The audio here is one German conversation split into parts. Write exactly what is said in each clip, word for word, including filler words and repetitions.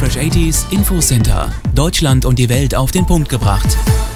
Fresh achtziger Infocenter. Deutschland und die Welt auf den Punkt gebracht.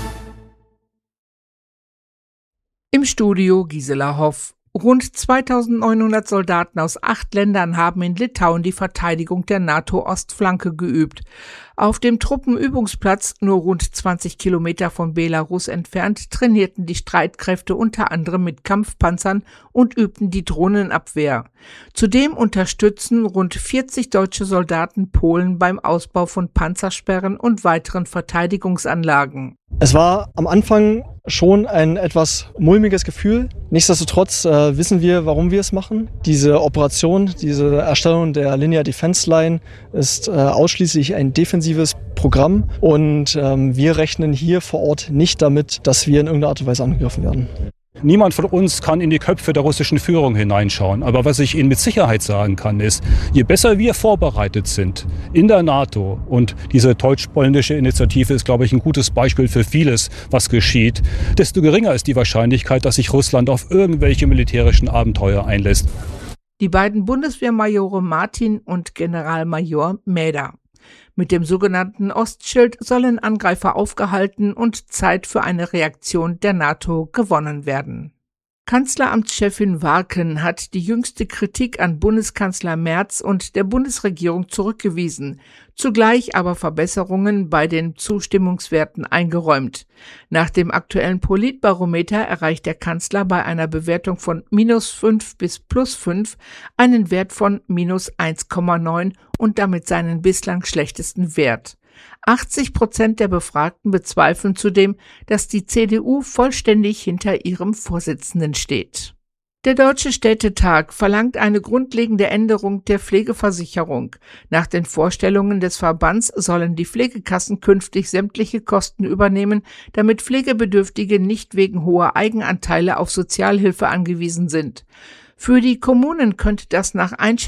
Im Studio Gisela Hoff. Rund zweitausendneunhundert Soldaten aus acht Ländern haben in Litauen die Verteidigung der NATO-Ostflanke geübt. Auf dem Truppenübungsplatz, nur rund zwanzig Kilometer von Belarus entfernt, trainierten die Streitkräfte unter anderem mit Kampfpanzern und übten die Drohnenabwehr. Zudem unterstützen rund vierzig deutsche Soldaten Polen beim Ausbau von Panzersperren und weiteren Verteidigungsanlagen. Es war am Anfang schon ein etwas mulmiges Gefühl. Nichtsdestotrotz äh, wissen wir, warum wir es machen. Diese Operation, diese Erstellung der Linear Defense Line ist äh, ausschließlich ein defensives Programm und ähm, wir rechnen hier vor Ort nicht damit, dass wir in irgendeiner Art und Weise angegriffen werden. Niemand von uns kann in die Köpfe der russischen Führung hineinschauen. Aber was ich Ihnen mit Sicherheit sagen kann, ist, je besser wir vorbereitet sind in der NATO, und diese deutsch-polnische Initiative ist, glaube ich, ein gutes Beispiel für vieles, was geschieht, desto geringer ist die Wahrscheinlichkeit, dass sich Russland auf irgendwelche militärischen Abenteuer einlässt. Die beiden Bundeswehrmajore Martin und Generalmajor Mäder. Mit dem sogenannten Ostschild sollen Angreifer aufgehalten und Zeit für eine Reaktion der NATO gewonnen werden. Kanzleramtschefin Warken hat die jüngste Kritik an Bundeskanzler Merz und der Bundesregierung zurückgewiesen, zugleich aber Verbesserungen bei den Zustimmungswerten eingeräumt. Nach dem aktuellen Politbarometer erreicht der Kanzler bei einer Bewertung von minus fünf bis plus fünf einen Wert von minus eins Komma neun und damit seinen bislang schlechtesten Wert. achtzig Prozent der Befragten bezweifeln zudem, dass die C D U vollständig hinter ihrem Vorsitzenden steht. Der Deutsche Städtetag verlangt eine grundlegende Änderung der Pflegeversicherung. Nach den Vorstellungen des Verbands sollen die Pflegekassen künftig sämtliche Kosten übernehmen, damit Pflegebedürftige nicht wegen hoher Eigenanteile auf Sozialhilfe angewiesen sind. Für die Kommunen könnte das nach Einschätzung